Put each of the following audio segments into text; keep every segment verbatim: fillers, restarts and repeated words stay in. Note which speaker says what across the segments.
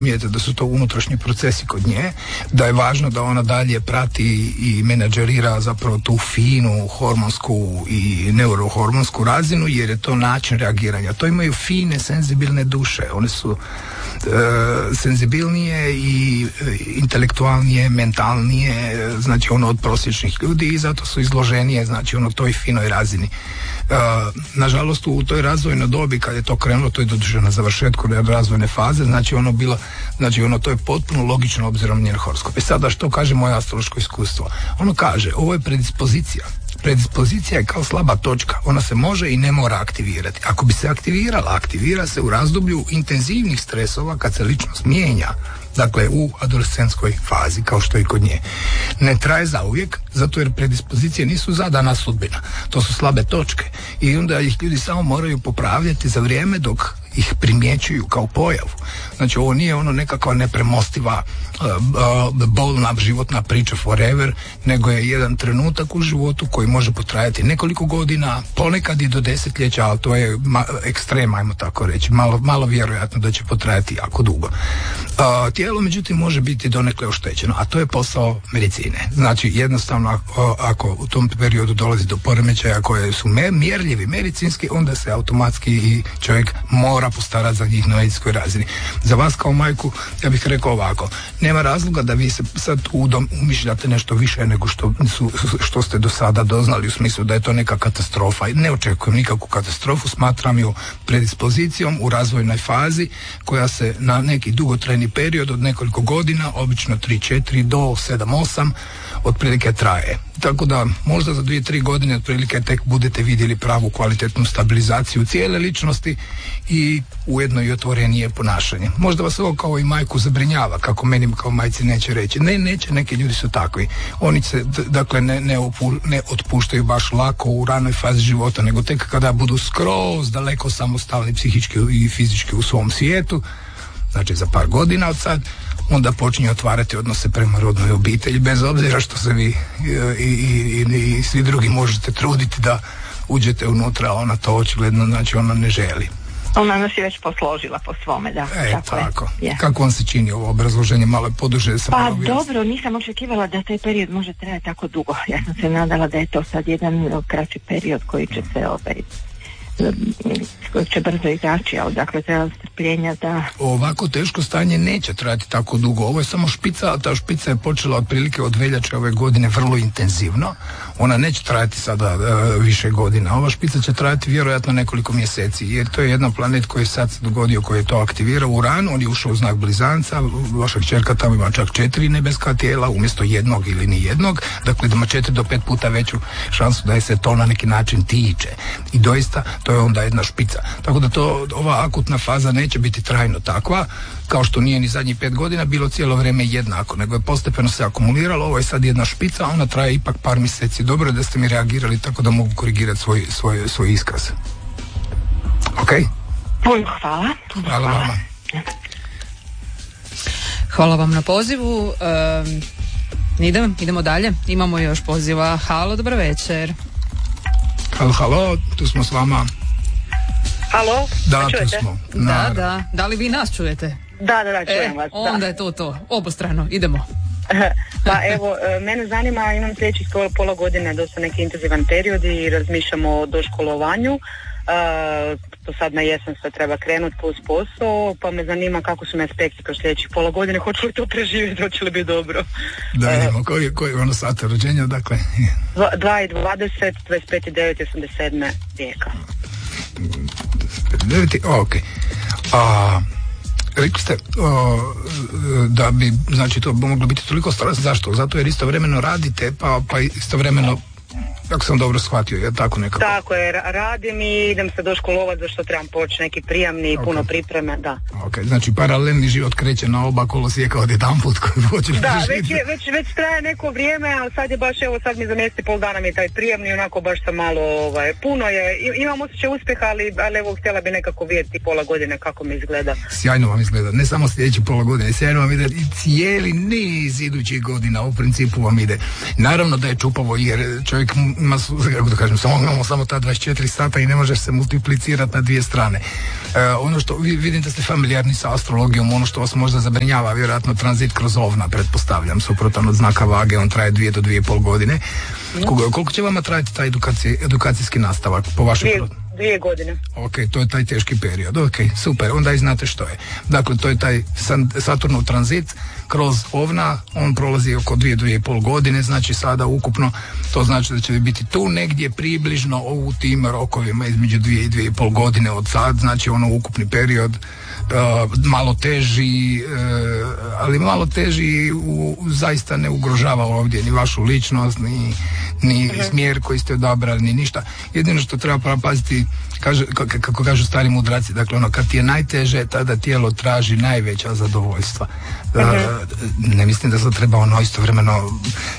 Speaker 1: razumijete da su to unutrašnji procesi kod nje, da je važno da ona dalje prati i menadžerira zapravo tu finu hormonsku i neurohormonsku razinu, jer je to način reagiranja. To imaju fine, senzibilne duše. One su e, senzibilnije i e, intelektualnije, mentalnije, znači ono od prosječnih ljudi, i zato su izloženije, znači ono toj finoj razini. Uh, nažalost u toj razvojnoj dobi kad je to krenulo, to je doduše na završetku razvojne faze, znači ono bilo, znači ono to je potpuno logično obzirom na njen horoskop. I sada što kaže moje astrološko iskustvo? Ono kaže, ovo je predispozicija. Predispozicija je kao slaba točka, ona se može i ne mora aktivirati. Ako bi se aktivirala, aktivira se u razdoblju intenzivnih stresova kad se ličnost mijenja, dakle u adolescentskoj fazi, kao što je i kod nje. Ne traje zauvijek, zato jer predispozicije nisu zadana sudbina, to su slabe točke i onda ih ljudi samo moraju popravljati za vrijeme dok ih primjećuju kao pojavu. Znači ovo nije ono nekakva nepremostiva uh, uh, bolna životna priča forever, nego je jedan trenutak u životu koji može potrajati nekoliko godina, ponekad i do desetljeća, ali to je ma- ekstrem, ajmo tako reći, malo, malo vjerojatno da će potrajati jako dugo. Uh, tijelo međutim može biti donekle oštećeno, a to je posao medicine. Znači jednostavno ako, ako u tom periodu dolazi do poremećaja koje su me, mjerljivi medicinski, onda se automatski i čovjek mora postarati za njih na medicinskoj razini. Za vas kao majku, ja bih rekao ovako, nema razloga da vi se sad udom umišljate nešto više nego što, su, što ste do sada doznali, u smislu da je to neka katastrofa. Ne očekujem nikakvu katastrofu, smatram ju predispozicijom u razvojnoj fazi koja se na neki dugotrajni period od nekoliko godina, obično tri četiri do sedam osam, otprilike traje. Tako da možda za dvije tri godine otprilike tek budete vidjeli pravu kvalitetnu stabilizaciju cijele ličnosti i ujedno i otvorenije ponašanje. Možda vas ovo kao i majku zabrinjava, kako meni kao majci neće reći. Ne, neće, neki ljudi su takvi. Oni se, dakle, ne, ne, opu, ne otpuštaju baš lako u ranoj fazi života, nego tek kada budu skroz daleko samostalni psihički i fizički u svom svijetu, znači za par godina od sad, onda počinje otvarati odnose prema rodnoj obitelji, bez obzira što se vi i, i, i, i svi drugi možete truditi da uđete unutra, ona to očigledno, znači ona ne želi.
Speaker 2: Ona nas je već posložila po svome, da.
Speaker 1: E,
Speaker 2: tako.
Speaker 1: tako.
Speaker 2: Je.
Speaker 1: Kako vam se čini ovo obrazloženje, malo je poduže? Sam
Speaker 2: pa dobro, nisam očekivala da taj period može trajati tako dugo. Ja sam se nadala da je to sad jedan kraći period koji će se ovaj, koji će brzo izaći, ali dakle treba strpljenja da...
Speaker 1: Ovako teško stanje neće trajati tako dugo. Ovo je samo špica, a ta špica je počela otprilike od veljače ove godine vrlo intenzivno. Ona neće trajati sada uh, više godina. Ova špica će trajati vjerojatno nekoliko mjeseci, jer to je jedan planet koji sad se dogodio, koji je to aktivirao u Uranu. On je ušao u znak blizanca, vaša kćerka tamo ima čak četiri nebeska tijela umjesto jednog ili ni jednog, dakle ima četiri do pet puta veću šansu da je se to na neki način tiče. I doista to je onda jedna špica. Tako da to, ova akutna faza neće biti trajno takva, kao što nije ni zadnjih pet godina bilo cijelo vrijeme jednako, nego je postepeno se akumuliralo. Ovo je sad jedna špica, ona traje ipak par mjeseci. Dobro je da ste mi reagirali tako da mogu korigirati svoj, svoj, svoj iskaz. Ok?
Speaker 2: Puno hvala.
Speaker 1: Hvala vama.
Speaker 3: Hvala vam na pozivu. Um, idem, idemo dalje. Imamo još poziva. Halo, dobar večer.
Speaker 1: Halo, halo, tu smo s vama.
Speaker 4: Halo,
Speaker 1: da,
Speaker 4: čujete?
Speaker 1: Tu smo.
Speaker 3: Da, da. Da li vi nas čujete?
Speaker 4: Da, da, da, čujem
Speaker 3: e,
Speaker 4: vas.
Speaker 3: Onda
Speaker 4: da.
Speaker 3: je to to. Obostrano, idemo.
Speaker 4: Pa evo, mene zanima, imam sljedećih pola godine dosta neki intenzivan period i razmišljamo o doškolovanju. Uh, to sad na jesen sve treba krenuti plus posao, pa me zanima kako su mi aspekti kroz sljedećih pola godine, hoću li to preživjeti, hoće li biti dobro.
Speaker 1: Da vidimo, uh, koji je, koji je ono sata rođenja, dakle?
Speaker 4: dva i dvadeset, dvadeset pet i devet, osamdeset sedam Rijeka.
Speaker 1: devet, ok. A, rekli ste o, da bi, znači to bi moglo biti toliko stvarno, zašto? Zato jer istovremeno radite, pa, pa istovremeno, ako sam dobro shvatio, je tako nekako?
Speaker 4: Tako je, radim i idem se doškolovati za što trebam poći, neki prijamni i okay. Puno pripreme, da.
Speaker 1: Ok, znači paralelni život kreće na oba kolosijeka od jedan put koji hoće
Speaker 4: da, već, je, već, već traje neko vrijeme, ali sad je baš, evo sad mi za mjesec i pol dana mi je taj prijemni, onako baš sam malo, ovaj, puno je, imam osjećaj uspjeha, ali, ali evo htjela bi nekako vidjeti pola godine kako mi izgleda.
Speaker 1: Sjajno vam izgleda, ne samo sljedeći pola godine, sjajno vam ide i cijeli niz idućih godina, u principu vam ide. Naravno da je čupavo jer čovjek ima, kako da kažem, samo imamo samo ta dvadeset četiri sata i ne možeš se multiplicirati na dvije strane. E, ono što, vi, vidim da ste familijarni sa astrologijom, ono što vas možda zabrinjava, vjerojatno tranzit kroz ovna, pretpostavljam, suprotan od znaka vage, on traje dvije do dvije i pol godine. Koliko, koliko će vama trajati taj edukaci, edukacijski nastavak po vašem
Speaker 4: dvije, dvije godine.
Speaker 1: Ok, to je taj teški period, ok, super, onda i znate što je. Dakle, to je taj Saturnov tranzit kroz ovna, on prolazi oko dvije, dvije i pol godine, znači sada ukupno, to znači da će biti tu negdje približno u tim rokovima između dvije i dvije i pol godine od sad, znači ono ukupni period, uh, malo teži, uh, ali malo teži u, zaista ne ugrožava ovdje ni vašu ličnost, ni, ni uh-huh. smjer koji ste odabrali, ni ništa. Jedino što treba paziti, kaže, kako kažu stari mudraci, dakle ono kad ti je najteže, tada tijelo traži najveća zadovoljstva. Uh-huh. Ne mislim da se treba ono istovremeno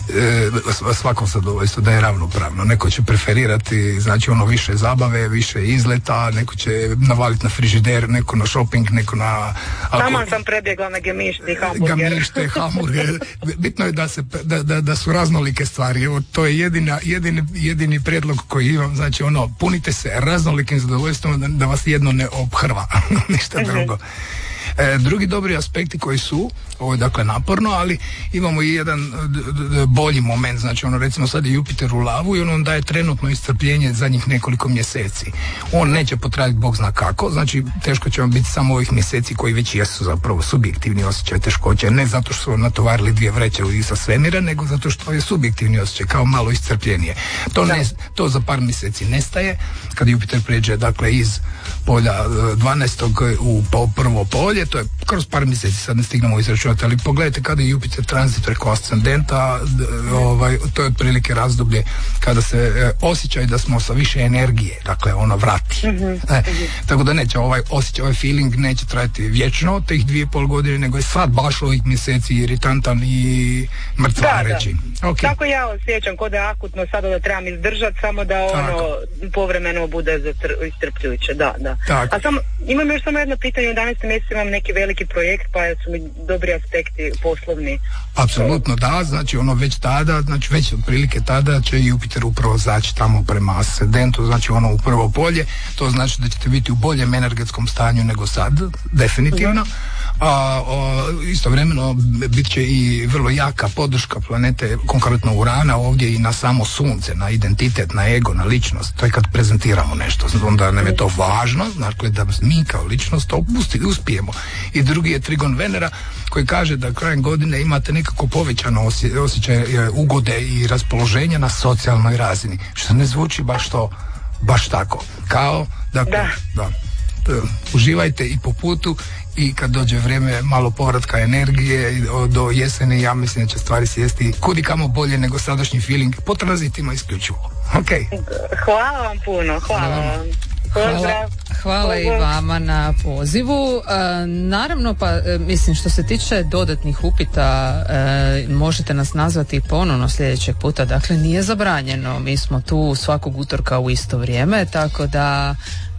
Speaker 1: e, svako zadovoljstvo da je ravnopravno. Neko će preferirati, znači ono više zabave, više izleta, neko će navaliti na frižider, neko na shopping, neko na...
Speaker 4: Tamo sam prebjegla na gemište i hamburger.
Speaker 1: Gemište, hamburger. Bitno je da, se, da, da, da su raznolike stvari. Evo, to je jedina, jedini, jedini prijedlog koji imam, znači ono, punite se raznolikim zadovoljstvom da, da vas jedno ne obhrva, ništa uh-huh. drugo. E, drugi dobri aspekti koji su, ovo je dakle naporno, ali imamo i jedan d- d- bolji moment, znači ono recimo sad je Jupiter u lavu i on, on daje trenutno iscrpljenje zadnjih nekoliko mjeseci. On neće potrajati bog zna kako, znači teško će vam biti samo ovih mjeseci koji već jesu zapravo subjektivni osjećaj teškoće, ne zato što su natovarili dvije vreće sa svemira, nego zato što je subjektivni osjećaj kao malo iscrpljenije. To, ne, to za par mjeseci nestaje, kad Jupiter pređe dakle iz polja dvanaestog u prvo polje, to je kroz par mjeseci, sad ne stignemo izračunati, ali pogledajte kada je Jupiter tranzit preko ascendenta, ovaj, to je otprilike razdoblje kada se e, osjećaj da smo sa više energije, dakle ono vrati. Mm-hmm. E, tako da neće ovaj osjećaj, ovaj feeling neće trajati vječno tih dvije i pol godine, nego je sad baš ovih mjeseci iritantan i mrtvareći. Okay.
Speaker 4: Tako ja osjećam, kod je akutno sada da trebam izdržati, samo da ono tako. Povremeno bude istrpljujuće, da, da. Tako. A samo, imam još samo jedno pitanje, u jedanaestom mjesecu imam neki veliki projekt, pa su mi dobri aspekti poslovni.
Speaker 1: Apsolutno da, znači ono već tada, znači već otprilike tada će Jupiter upravo zaći tamo prema ascendentu, znači ono u prvo polje, to znači da ćete biti u boljem energetskom stanju nego sad, definitivno. A, a istovremeno bit će i vrlo jaka podrška planete, konkretno Urana ovdje i na samo sunce, na identitet, na ego, na ličnost. To je kad prezentiramo nešto, onda nam je to važno, dakle da mi kao ličnost to uspijemo. I drugi je trigon Venera koji kaže da krajem godine imate nekako povećano osje, osjećaj ugode i raspoloženja na socijalnoj razini, što ne zvuči baš to, baš tako. Kao, dakle, da. da uživajte i po putu i kad dođe vrijeme malo povratka energije do jeseni, ja mislim da će stvari sjesti kudi kamo bolje nego sadašnji feeling po tranzitima isključivo. Okay.
Speaker 4: Hvala vam puno, hvala vam.
Speaker 3: Hvala, hvala i vama na pozivu. E, naravno, pa e, mislim što se tiče dodatnih upita, e, možete nas nazvati ponovno sljedećeg puta, dakle nije zabranjeno, mi smo tu svakog utorka u isto vrijeme, tako da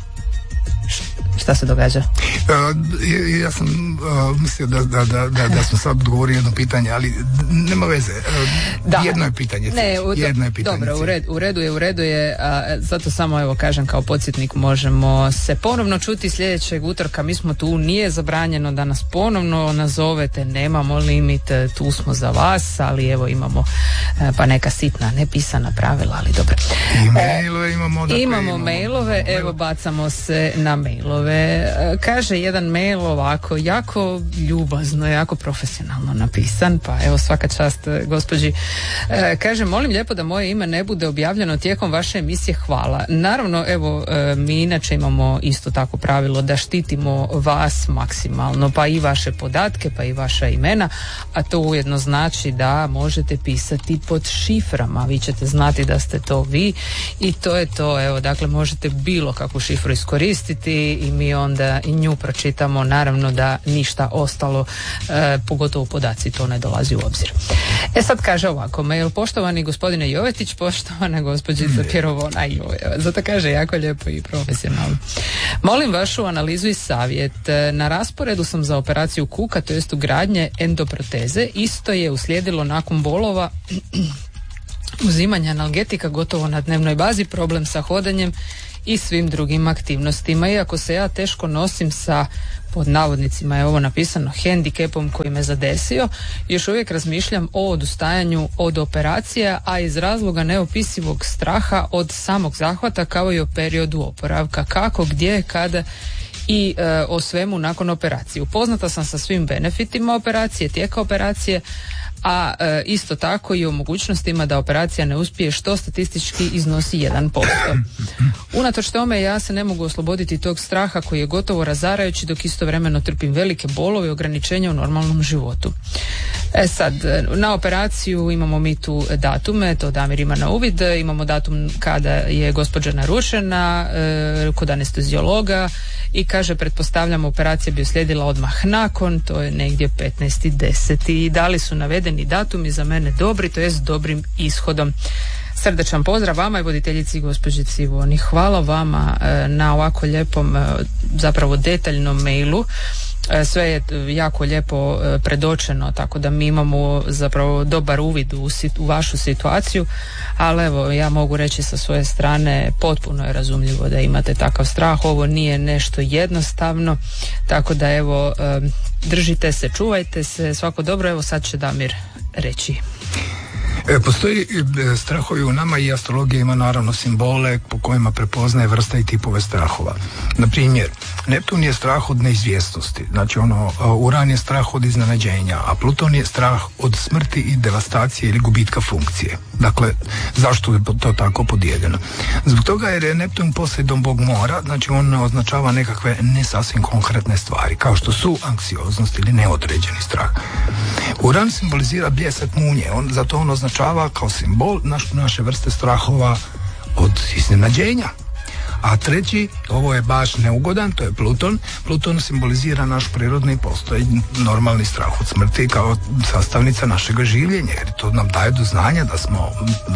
Speaker 3: šta se događa?
Speaker 1: Uh, ja sam uh, mislio da, da, da, da, da smo sad odgovorili jedno pitanje, ali nema veze. Uh, da. Jedno je pitanje.
Speaker 3: Ne, u,
Speaker 1: jedno je pitanje.
Speaker 3: Dobro, u, red, u redu je, u redu je. A, zato samo evo kažem kao podsjetnik, možemo se ponovno čuti sljedećeg utorka. Mi smo tu, nije zabranjeno da nas ponovno nazovete, nemamo limit, tu smo za vas, ali evo imamo pa neka sitna nepisana pravila, ali dobro.
Speaker 1: I mailove imamo. Dakle,
Speaker 3: imamo,
Speaker 1: imamo
Speaker 3: mailove, mail. Evo bacamo se na mailove. Kaže jedan mail ovako, jako ljubazno, jako profesionalno napisan, pa evo svaka čast gospođi. Kaže, molim lijepo da moje ime ne bude objavljeno tijekom vaše emisije, hvala. Naravno, evo, mi inače imamo isto tako pravilo da štitimo vas maksimalno, pa i vaše podatke, pa i vaša imena, a to ujedno znači da možete pisati pod šiframa, vi ćete znati da ste to vi i to je to, evo, dakle možete bilo kakvu šifru iskoristiti i mi onda i nju pročitamo, naravno da ništa ostalo, e, pogotovo podaci, to ne dolazi u obzir. E sad kaže ovako, mail, poštovani gospodine Jovetić, poštovana gospođica Pjerovona, joj, zato kaže jako lijepo i profesionalno. Molim vašu analizu i savjet. Na rasporedu sam za operaciju kuka, to jest ugradnje endoproteze, isto je uslijedilo nakon bolova uzimanje analgetika gotovo na dnevnoj bazi, problem sa hodanjem i svim drugim aktivnostima. Iako se ja teško nosim sa, pod navodnicima je ovo napisano, hendikepom koji me zadesio, još uvijek razmišljam o odustajanju od operacije, a iz razloga neopisivog straha od samog zahvata kao i o periodu oporavka. Kako, gdje, kada i e, o svemu nakon operacije. Upoznata sam sa svim benefitima operacije, tijeka operacije, a e, isto tako i o mogućnostima da operacija ne uspije, što statistički iznosi jedan posto. Unatoč tome ja se ne mogu osloboditi tog straha koji je gotovo razarajući, dok istovremeno trpim velike bolove i ograničenja u normalnom životu. E sad, na operaciju imamo mi tu datume, to Damir ima na uvid, imamo datum kada je gospođa naručena e, kod anesteziologa i kaže, pretpostavljam, operacija bi uslijedila odmah nakon, to je negdje petnaesti deseti i dali su navedeni datumi za mene dobri, to jest dobrim ishodom. Srdečan pozdrav vama i voditeljici gospođi Civoni. Hvala vama e, na ovako lijepom, e, zapravo detaljnom mailu. E, sve je jako lijepo e, predočeno, tako da mi imamo zapravo dobar uvid u, sit, u vašu situaciju, ali evo, ja mogu reći sa svoje strane, potpuno je razumljivo da imate takav strah. Ovo nije nešto jednostavno, tako da evo, e, držite se, čuvajte se, svako dobro. Evo sad će Damir reći.
Speaker 1: E, postoji e, strahovi u nama i astrologija ima naravno simbole po kojima prepoznaje vrsta i tipove strahova. Na primjer, Neptun je strah od neizvjesnosti, znači ono, Uran je strah od iznenađenja, a Pluton je strah od smrti i devastacije ili gubitka funkcije. Dakle, zašto je to tako podijeljeno? Zbog toga jer je Neptun Poseidon bog mora, znači on označava nekakve ne sasvim konkretne stvari, kao što su anksioznost ili neodređeni strah. Uran simbolizira bljesak munje, on, zato on označava kao simbol naš, naše vrste strahova od iznenađenja. A treći, ovo je baš neugodan, to je Pluton. Pluton simbolizira naš prirodni postoj, normalni strah od smrti kao sastavnica našega življenja, jer to nam daje do znanja da smo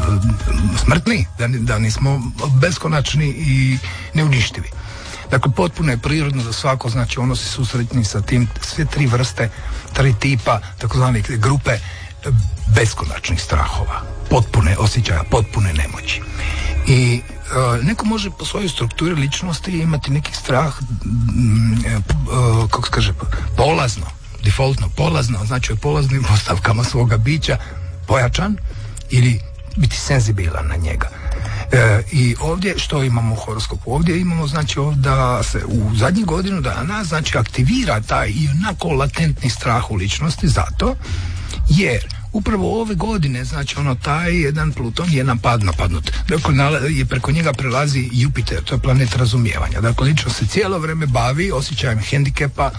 Speaker 1: smrtni, da, da nismo beskonačni i neuništivi. Dakle, potpuno je prirodno da svako, znači ono se susretni sa tim, sve tri vrste, tri tipa, takozvane grupe beskonačnih strahova, potpune osjećaja, potpune nemoći. I e, neko može po svojoj strukturi ličnosti imati neki strah, e, e, kako se kaže, polazno, defaultno, polazno, znači o polaznim postavkama svoga bića pojačan ili biti senzibilan na njega. E, I ovdje što imamo u horoskopu? Ovdje imamo, znači, ovdje da se u zadnjih godinu dana, znači, aktivira taj i onako latentni strah u ličnosti, zato jer upravo ove godine, znači ono, taj jedan Pluton je napad, napadnut. Dakle, je preko njega prelazi Jupiter, to je planet razumijevanja. Dakle, lično se cijelo vrijeme bavi osjećajem hendikepa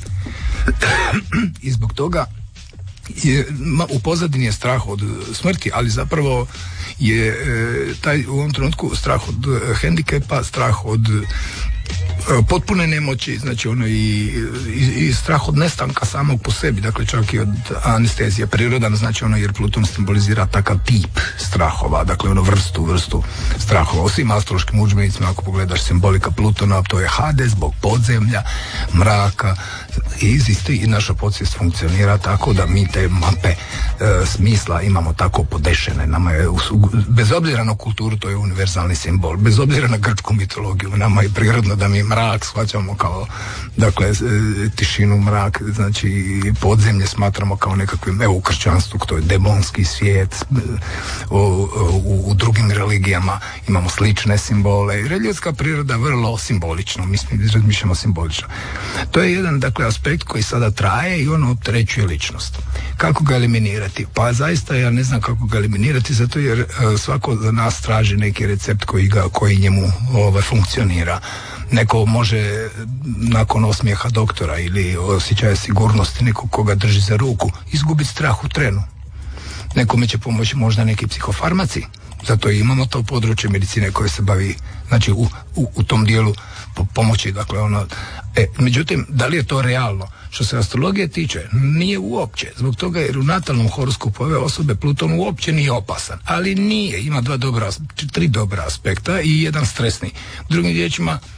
Speaker 1: i zbog toga je, u pozadini je strah od smrti, ali zapravo je e, taj u ovom trenutku strah od hendikepa, strah od potpune nemoći, znači ono i, i, i strah od nestanka samog po sebi, dakle čak i od anestezije prirodan, znači ono jer Pluton simbolizira takav tip strahova, dakle ono vrstu, vrstu strahova. U svim astrološkim udžbenicima ako pogledaš simbolika Plutona, to je Hades, bog podzemlja, mraka i isti i naša podsvijest funkcionira tako da mi te mape e, smisla imamo tako podešene. Nama je, bez obzira na kulturu, to je univerzalni simbol, bez obzira na grčku mitologiju, nama je prirodno da mi mrak shvaćamo kao, dakle, tišinu, mrak, znači podzemlje smatramo kao nekakvim, evo u kršćanstvu, to je demonski svijet, u, u, u drugim religijama imamo slične simbole i ljudska priroda vrlo simbolično, mi razmišljamo simbolično. To je jedan, dakle, aspekt koji sada traje i on opterećuje ličnost. Kako ga eliminirati? Pa zaista ja ne znam kako ga eliminirati, zato jer svako za nas traži neki recept koji, ga, koji njemu ovaj, funkcionira. Neko može nakon osmijeha doktora ili osjećaja sigurnosti nekog koga drži za ruku izgubiti strah u trenu. Nekome će pomoći možda neki psihofarmaci, zato i imamo to područje medicine koje se bavi, znači u, u, u tom dijelu po, pomoći, dakle ono, e, međutim, da li je to realno? Što se astrologije tiče, nije uopće, zbog toga jer u natalnom horoskopu ove osobe Pluton uopće nije opasan, ali nije, ima dva dobra, tri dobra aspekta i jedan stresni. Drugim riječima,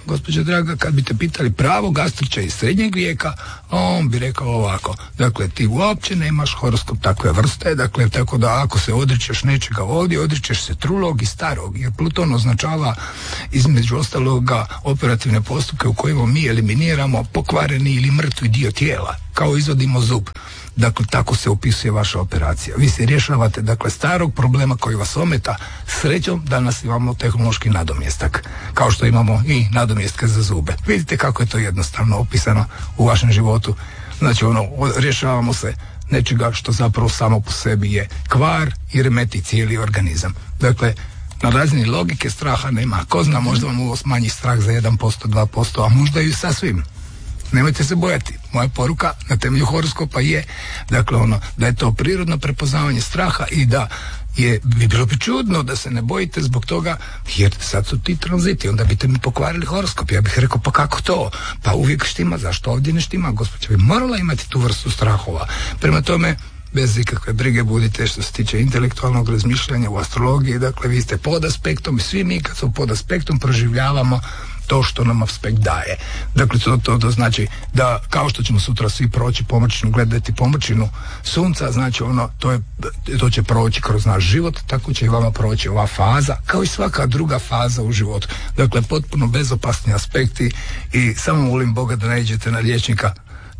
Speaker 1: gospođo draga, kad bi te pitali pravo gastrića iz srednjeg vijeka, on bi rekao ovako, dakle ti uopće nemaš horoskop takve vrste, dakle tako da ako se odričeš nečega ovdje, odričeš se trulog i starog, jer Pluton označava između ostaloga operativne postupke u kojima mi eliminiramo pokvareni ili mrtvi dio tijela, kao izvodimo zub. Dakle, tako se opisuje vaša operacija. Vi se rješavate, dakle, starog problema koji vas ometa. Srećom, danas imamo tehnološki nadomjestak, kao što imamo i nadomjestke za zube. Vidite kako je to jednostavno opisano u vašem životu. Znači, ono, rješavamo se nečega što zapravo samo po sebi je kvar i remeti cijeli organizam. Dakle, na razini logike straha nema. Ko zna, možda vam ovo smanji strah za jedan posto, dva posto, a možda i sasvim. Nemojte se bojati. Moja poruka na temelju horoskopa je, dakle, ono, da je to prirodno prepoznavanje straha i da je, bi bilo bi čudno da se ne bojite zbog toga, jer sad su ti tranziti, onda biste mi pokvarili horoskop. Ja bih rekao, pa kako to? Pa uvijek štima, zašto ovdje ne štima? Gospođa bi morala imati tu vrstu strahova. Prema tome, bez ikakve brige budite što se tiče intelektualnog razmišljanja u astrologiji, dakle, vi ste pod aspektom i svi mi kad smo pod aspektom proživljavamo to što nam aspekt daje. Dakle, to, to, to znači da kao što ćemo sutra svi proći pomoćinu, gledati pomoćinu sunca, znači ono, to, je, to će proći kroz naš život, tako će i vama proći ova faza, kao i svaka druga faza u životu. Dakle, potpuno bezopasni aspekti i samo molim Boga da naiđete na liječnika.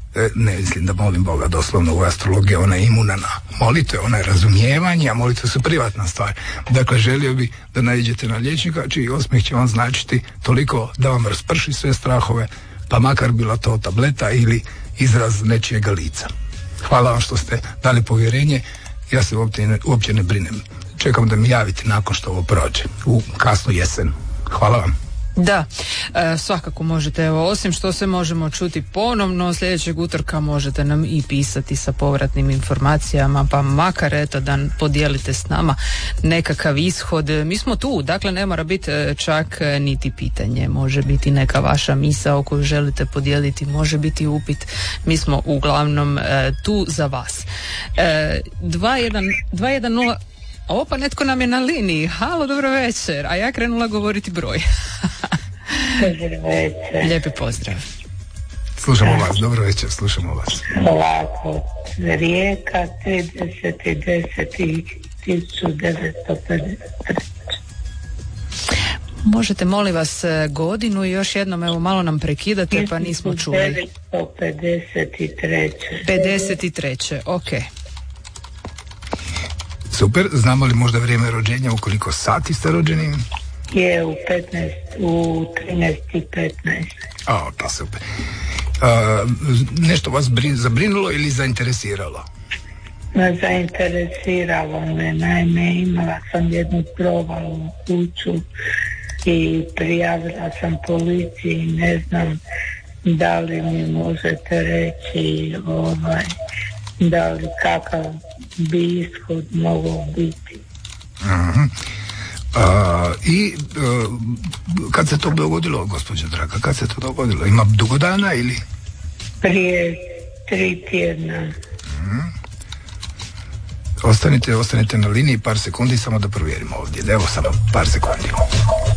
Speaker 1: Ne mislim da molim Boga doslovno, u astrologiji ona je imuna na molitve, ona je razumijevanje, a molitve su privatna stvar. Dakle, želio bi da naiđete na liječnika čiji osmijeh će vam značiti toliko da vam rasprši sve strahove, pa makar bila to tableta ili izraz nečijega lica. Hvala vam što ste dali povjerenje, ja se uopće ne, uopće ne brinem. Čekam da mi javite nakon što ovo prođe, u kasnu jesen. Hvala vam.
Speaker 3: Da, e, svakako možete, evo, osim što se možemo čuti ponovno, sljedećeg utorka možete nam i pisati sa povratnim informacijama, pa makar eto da podijelite s nama nekakav ishod. Mi smo tu, dakle ne mora biti čak niti pitanje, može biti neka vaša misao koju želite podijeliti, može biti upit, mi smo uglavnom e, tu za vas. E, dva jedan nula O, pa netko nam je na liniji. Halo, dobro večer. A ja krenula govoriti broj.
Speaker 5: Dobro večer.
Speaker 3: Lijepi pozdrav.
Speaker 1: Slušamo vas, dobro večer, slušamo vas.
Speaker 5: Ovako, Rijeka, trideset deset tisuća devetsto pedeset treće.
Speaker 3: Možete, molim vas, godinu i još jednom, evo, malo nam prekidate, pa nismo čuli.
Speaker 5: devetsto pedeset treće.
Speaker 3: pedeset treće, ok.
Speaker 1: Super, znamo li možda vrijeme rođenja, u koliko sati ste rođeni?
Speaker 5: Je u petnaest, u trinaest i petnaest.
Speaker 1: A, ok, super. A, nešto vas brin, zabrinulo ili zainteresiralo?
Speaker 5: Me zainteresiralo me, naime imala sam jednu provalu kuću i prijavila sam policiji, ne znam da li mi možete reći ovaj, da li kakav bi ishod mogao biti.
Speaker 1: Uh-huh. A, i uh, kad se to dogodilo, gospođo draga, kad se to dogodilo? Ima dugo dana ili?
Speaker 5: Prije tri tjedna.
Speaker 1: Uh-huh. Ostanite, ostanite na liniji par sekundi samo da provjerimo ovdje. Evo samo par sekundi.